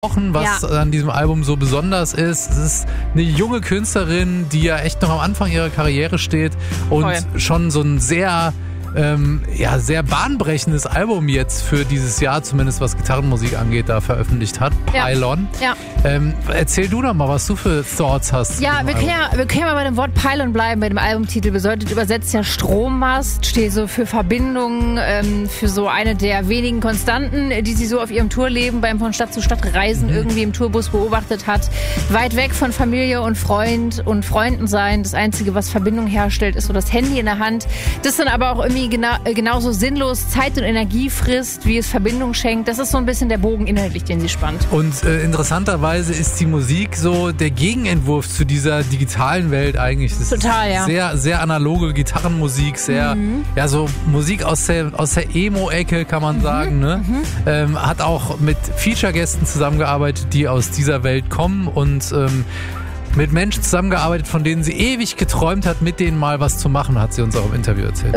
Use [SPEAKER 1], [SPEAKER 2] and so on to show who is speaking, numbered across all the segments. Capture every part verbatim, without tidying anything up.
[SPEAKER 1] Was ja. an diesem Album so besonders ist. Es ist eine junge Künstlerin, die ja echt noch am Anfang ihrer Karriere steht und Voll. schon so ein sehr ähm, ja, sehr bahnbrechendes Album jetzt für dieses Jahr, zumindest was Gitarrenmusik angeht, da veröffentlicht hat. Pylon.
[SPEAKER 2] Ja. Ja.
[SPEAKER 1] Ähm, erzähl du doch mal, was du für Thoughts hast.
[SPEAKER 2] Ja, wir können ja, wir können ja bei dem Wort Pylon bleiben, bei dem Albumtitel. Bedeutet übersetzt ja Strommast, steht so für Verbindung, ähm, für so eine der wenigen Konstanten, die sie so auf ihrem Tourleben beim von Stadt zu Stadt reisen mhm. irgendwie im Tourbus beobachtet hat. Weit weg von Familie und Freund und Freunden sein. Das Einzige, was Verbindung herstellt, ist so das Handy in der Hand. Das dann aber auch irgendwie Genau, genauso sinnlos Zeit und Energie frisst, wie es Verbindung schenkt. Das ist so ein bisschen der Bogen inhaltlich, den sie spannt.
[SPEAKER 1] Und äh, interessanterweise ist die Musik so der Gegenentwurf zu dieser digitalen Welt eigentlich. Das
[SPEAKER 2] Total,
[SPEAKER 1] ist
[SPEAKER 2] ja.
[SPEAKER 1] Sehr, sehr analoge Gitarrenmusik, sehr, mhm. ja, so Musik aus der, aus der Emo-Ecke, kann man mhm. sagen. Ne? Mhm. Ähm, hat auch mit Feature-Gästen zusammengearbeitet, die aus dieser Welt kommen und ähm, mit Menschen zusammengearbeitet, von denen sie ewig geträumt hat, mit denen mal was zu machen, hat sie uns auch im Interview erzählt.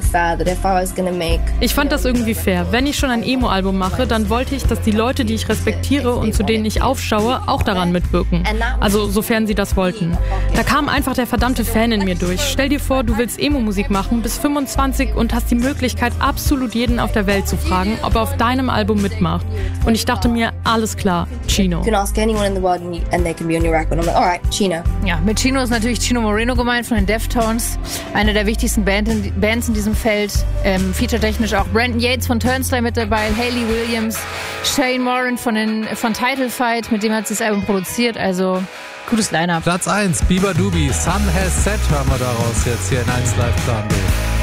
[SPEAKER 3] Ich fand das irgendwie fair. Wenn ich schon ein Emo-Album mache, dann wollte ich, dass die Leute, die ich respektiere und zu denen ich aufschaue, auch daran mitwirken. Also sofern sie das wollten. Da kam einfach der verdammte Fan in mir durch. Stell dir vor, du willst Emo-Musik machen, bist fünfundzwanzig und hast die Möglichkeit, absolut jeden auf der Welt zu fragen, ob er auf deinem Album mitmacht. Und ich dachte mir, alles klar, Chino.
[SPEAKER 2] Chino. Ja, mit Chino ist natürlich Chino Moreno gemeint von den Deftones. Eine der wichtigsten Band in, Bands in diesem Feld. Ähm, featuretechnisch auch Brandon Yates von Turnstile mit dabei, Hayley Williams, Shane Moran von, den, von Title Fight, mit dem hat sie das Album produziert. Also, gutes Line-Up.
[SPEAKER 1] Platz eins, Bieber Doobie, Sun Has Set hören wir daraus jetzt hier in eins Live Plan B.